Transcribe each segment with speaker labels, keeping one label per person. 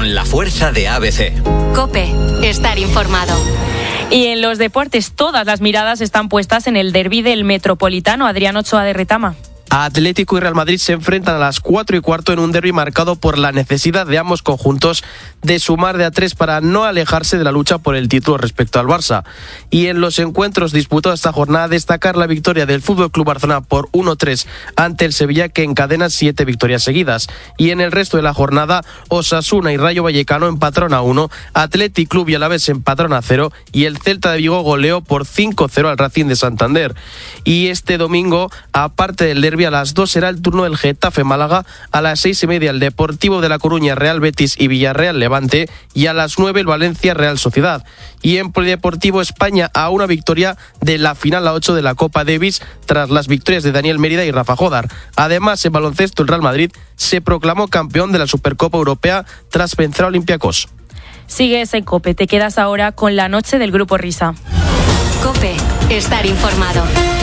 Speaker 1: con la fuerza de ABC.
Speaker 2: COPE, estar informado.
Speaker 3: Y en los deportes, todas las miradas están puestas en el derbi del Metropolitano. Adrián Ochoa de Retama.
Speaker 4: Atlético y Real Madrid se enfrentan a las 4:15 en un derbi marcado por la necesidad de ambos conjuntos de sumar de a 3 para no alejarse de la lucha por el título respecto al Barça. Y en los encuentros disputados esta jornada, destacar la victoria del FC Barcelona por 1-3 ante el Sevilla, que encadena 7 victorias seguidas. Y en el resto de la jornada, Osasuna y Rayo Vallecano empataron a 1, Athletic Club y Alavés empataron a 0 y el Celta de Vigo goleó por 5-0 al Racing de Santander. Y este domingo, aparte del derbi, a las 2 será el turno del Getafe Málaga, a las 6:30 el Deportivo de La Coruña Real Betis y Villarreal Levante, y a las 9 el Valencia Real Sociedad. Y en Polideportivo, España a una victoria de la final a 8 de la Copa Davis tras las victorias de Daniel Mérida y Rafa Jodar. Además, en baloncesto, el Real Madrid se proclamó campeón de la Supercopa Europea tras vencer a Olympiacos.
Speaker 3: Sigues en COPE, te quedas ahora con la noche del Grupo Risa.
Speaker 2: COPE, estar informado.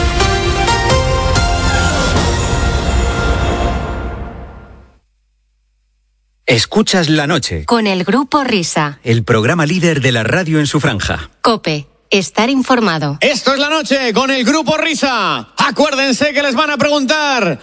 Speaker 1: Escuchas La Noche,
Speaker 2: Con el Grupo Risa.
Speaker 1: el programa líder de la radio en su franja.
Speaker 2: COPE, estar informado.
Speaker 5: Esto es La Noche con el Grupo Risa. Acuérdense que les van a preguntar.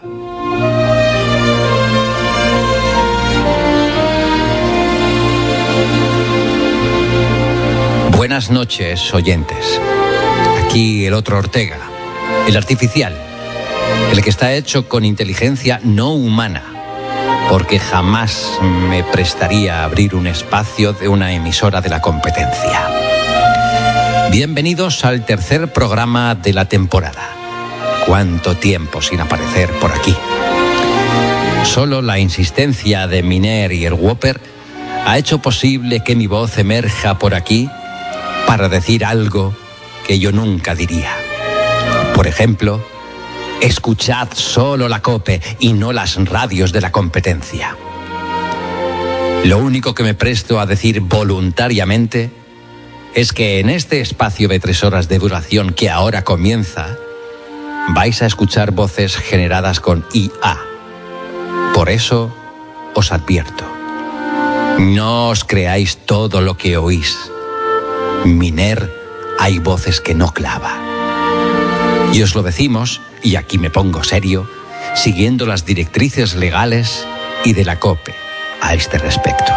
Speaker 6: Buenas noches, oyentes. Aquí el otro Ortega, el artificial, el que está hecho con inteligencia no humana, porque jamás me prestaría a abrir un espacio de una emisora de la competencia. Bienvenidos al tercer programa de la temporada. ¿Cuánto tiempo sin aparecer por aquí? Solo la insistencia de Miner y el Whopper ha hecho posible que mi voz emerja por aquí para decir algo que yo nunca diría. Por ejemplo, escuchad solo la COPE y no las radios de la competencia. Lo único que me presto a decir voluntariamente es que en este espacio de 3 horas de duración que ahora comienza, vais a escuchar voces generadas con IA. Por eso os advierto, no os creáis todo lo que oís. Miner, hay voces que no clava. Y os lo decimos, y aquí me pongo serio, siguiendo las directrices legales y de la COPE a este respecto.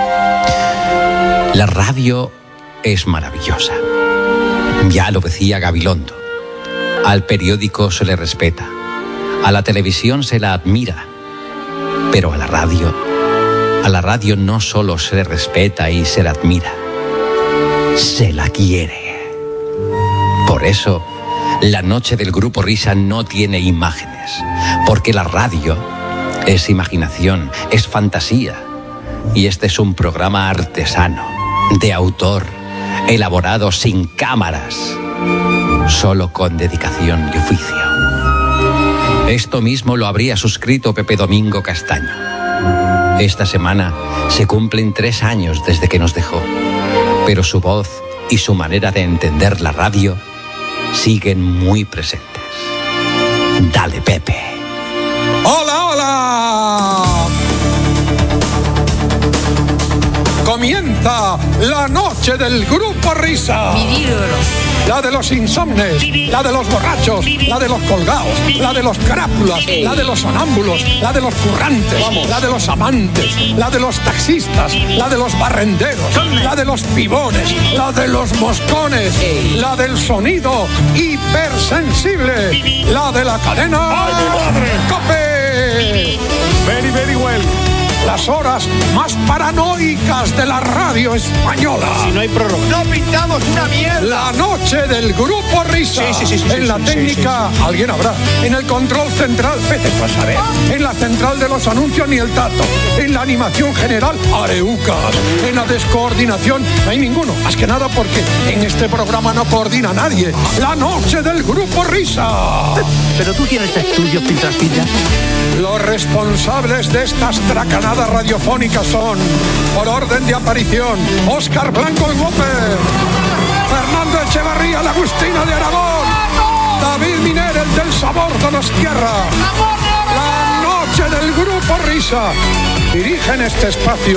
Speaker 6: La radio es maravillosa. Ya lo decía Gabilondo. Al periódico se le respeta, a la televisión se la admira, pero a la radio no solo se le respeta y se la admira, se la quiere. Por eso, la noche del Grupo Risa no tiene imágenes, porque la radio es imaginación, es fantasía. Y este es un programa artesano, de autor, elaborado sin cámaras, solo con dedicación y oficio. Esto mismo lo habría suscrito Pepe Domingo Castaño. Esta semana se cumplen 3 años desde que nos dejó, pero su voz y su manera de entender la radio siguen muy presentes. Dale, Pepe.
Speaker 7: ¡Hola, hola! Comienza la noche del Grupo Risa. La de los insomnes, la de los borrachos, la de los colgados, la de los carápulas, la de los sonámbulos, la de los currantes, la de los amantes, la de los taxistas, la de los barrenderos, la de los pibones, la de los moscones, la del sonido hipersensible, la de la cadena COPE. Very, very well. Las horas más paranoicas de la radio española.
Speaker 5: Si no hay prórroga. No pintamos una mierda.
Speaker 7: La noche del Grupo Risa.
Speaker 5: Sí,
Speaker 7: en la técnica, alguien habrá. En el control central, vete pues a ver. En la central de los anuncios, ni el tato. En la animación general, areucas. En la descoordinación, no hay ninguno. Más que nada porque en este programa no coordina nadie. La noche del Grupo Risa.
Speaker 8: Pero tú tienes estudios, Pintrasquilla.
Speaker 7: Los responsables de estas tracanadas radiofónicas son, por orden de aparición, Óscar Blanco el Whopper, Fernando Echevarría, la Agustina de Aragón, David Miner, el del sabor de los tierra. La noche del Grupo Risa. Dirigen este espacio